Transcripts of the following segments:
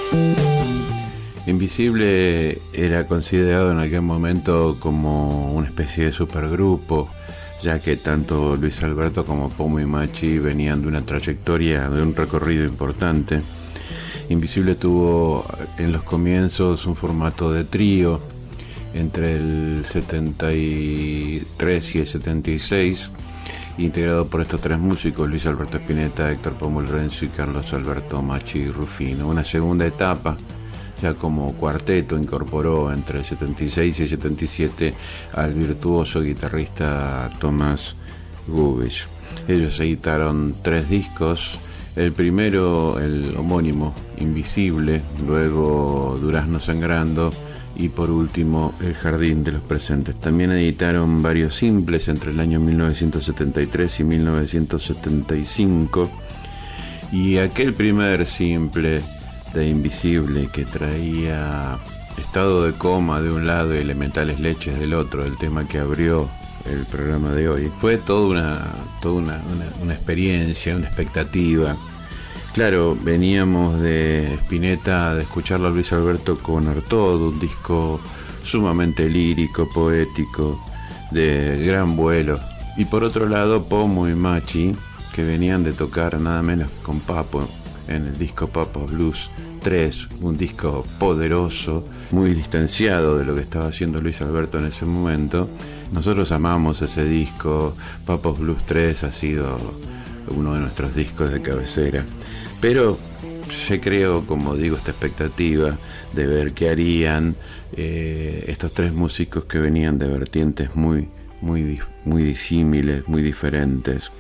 Invisible era considerado en aquel momento como una especie de supergrupo, ya que tanto Luis Alberto como Pomo y Machi venían de una trayectoria, de un recorrido importante. Invisible tuvo en los comienzos un formato de trío entre el 73 y el 76, integrado por estos tres músicos: Luis Alberto Spinetta, Héctor Pomo Lorenzo y Carlos Alberto Machi Rufino. Una segunda etapa, ya como cuarteto, incorporó entre el 76 y el 77 al virtuoso guitarrista Tomás Gubich. Ellos editaron 3 discos: el primero, el homónimo Invisible, luego Durazno Sangrando y por último El Jardín de los Presentes. También editaron varios simples entre el año 1973 y 1975, y aquel primer simple de Invisible, que traía Estado de Coma de un lado y Elementales Leches del otro, el tema que abrió el programa de hoy, fue toda una experiencia, una expectativa. Claro, veníamos de Spinetta, de escucharlo a Luis Alberto con Artaud, un disco sumamente lírico, poético, de gran vuelo. Y por otro lado, Pomo y Machi, que venían de tocar nada menos con Papo en el disco Papo Blues 3, un disco poderoso, muy distanciado de lo que estaba haciendo Luis Alberto en ese momento. Nosotros amamos ese disco. Papo Blues 3 ha sido uno de nuestros discos de cabecera. Pero se creó, como digo, esta expectativa de ver qué harían estos tres músicos que venían de vertientes muy disímiles, muy diferentes.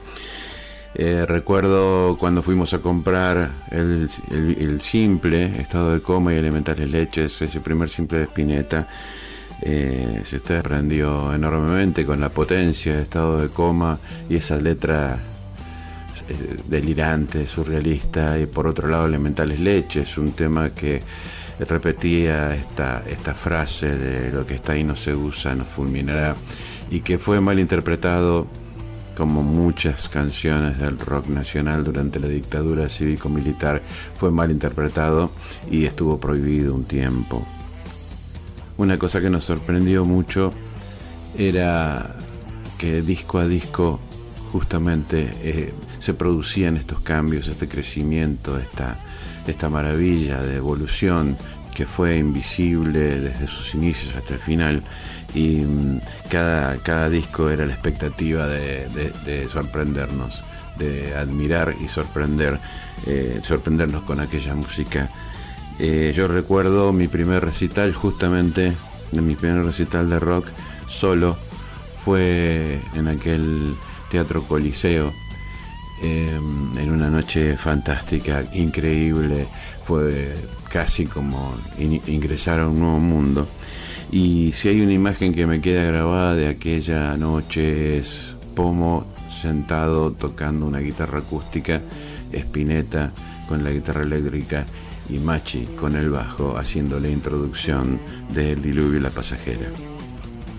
Recuerdo cuando fuimos a comprar el simple Estado de Coma y Elementales Leches, ese primer simple de Spinetta, se usted rendió enormemente con la potencia de Estado de Coma y esa letra delirante, surrealista. Y por otro lado, Elementales Leches, un tema que repetía esta frase de lo que está ahí no se usa, nos fulminará, y que fue mal interpretado, como muchas canciones del rock nacional durante la dictadura cívico-militar. Fue mal interpretado y estuvo prohibido un tiempo. Una cosa que nos sorprendió mucho era que disco a disco justamente se producían estos cambios, este crecimiento, esta maravilla de evolución que fue Invisible desde sus inicios hasta el final. Y cada disco era la expectativa de sorprendernos, de admirar y sorprendernos con aquella música. Yo recuerdo mi primer recital, justamente mi primer recital de rock solo, fue en aquel Teatro Coliseo, en una noche fantástica, increíble. Fue casi como ingresar a un nuevo mundo. Y si hay una imagen que me queda grabada de aquella noche, es Pomo sentado tocando una guitarra acústica, Spinetta con la guitarra eléctrica y Machi con el bajo haciendo la introducción del Diluvio y la Pasajera.